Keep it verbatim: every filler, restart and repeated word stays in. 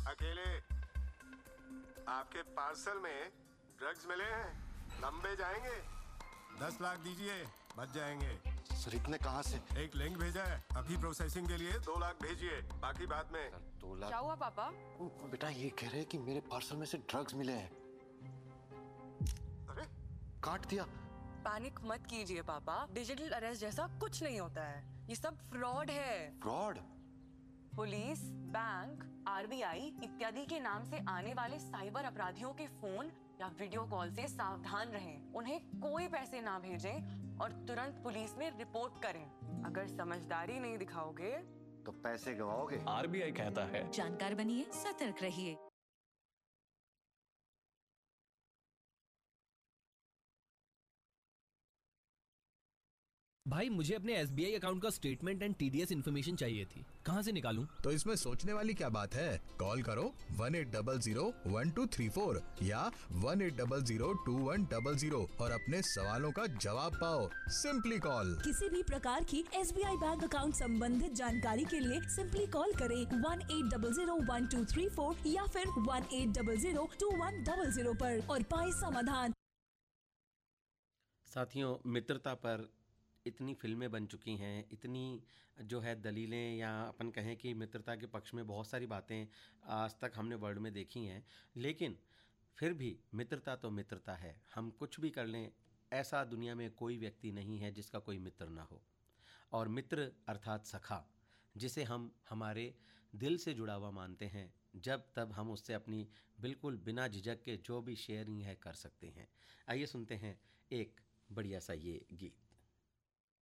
अकेले आपके पार्सल में ड्रग्स मिले हैं, लंबे जाएंगे। दस लाख दीजिए, बच जाएंगे। सर इतने कहाँ से? एक लिंक भेजा है, अभी प्रोसेसिंग के लिए दो लाख भेजिए, बाकी बाद में। सर दो लाख? क्या हुआ पापा? बेटा ये कह रहे हैं कि मेरे पार्सल में से ड्रग्स मिले हैं। अरे काट दिया। पैनिक मत कीजिए पापा, डिजिटल अरेस्ट जैसा कुछ नहीं होता है, ये सब फ्रॉड है। फ्रॉड? पुलिस, बैंक, आरबीआई इत्यादि के नाम से आने वाले साइबर अपराधियों के फोन या वीडियो कॉल से सावधान रहें। उन्हें कोई पैसे ना भेजें और तुरंत पुलिस में रिपोर्ट करें। अगर समझदारी नहीं दिखाओगे तो पैसे गवाओगे। आरबीआई कहता है, जानकार बनिए, सतर्क रहिए। भाई मुझे अपने एसबीआई अकाउंट का स्टेटमेंट एंड टीडीएस इन्फॉर्मेशन चाहिए थी, कहाँ से निकालूं? तो इसमें सोचने वाली क्या बात है, कॉल करो one eight double zero one two three four या one eight double zero to one double zero और अपने सवालों का जवाब पाओ। Simply call. किसी भी प्रकार की एसबीआई बैंक अकाउंट संबंधित जानकारी के लिए सिंपली कॉल करें one eight double zero one two three four या फिर one eight double zero to one double zero पर और पाए समाधान। साथियों, मित्रता पर इतनी फिल्में बन चुकी हैं, इतनी जो है दलीलें या अपन कहें कि मित्रता के पक्ष में बहुत सारी बातें आज तक हमने वर्ल्ड में देखी हैं, लेकिन फिर भी मित्रता तो मित्रता है। हम कुछ भी कर लें, ऐसा दुनिया में कोई व्यक्ति नहीं है जिसका कोई मित्र ना हो। और मित्र अर्थात सखा, जिसे हम हमारे दिल से जुड़ा हुआ मानते हैं, जब तब हम उससे अपनी बिल्कुल बिना झिझक के जो भी शेयरिंग है कर सकते हैं। आइए सुनते हैं एक बढ़िया सा ये गीत।